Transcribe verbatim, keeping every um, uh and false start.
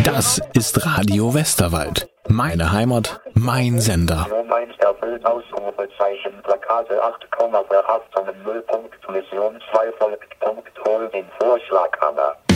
Das ist Radio Westerwald. Meine Heimat, mein Sender. Erfüllt Ausrufezeichen, Plakate acht Komma, Verhaftungen null Punkt, Mission zwei folgt, Punkt, hol den Vorschlaghammer.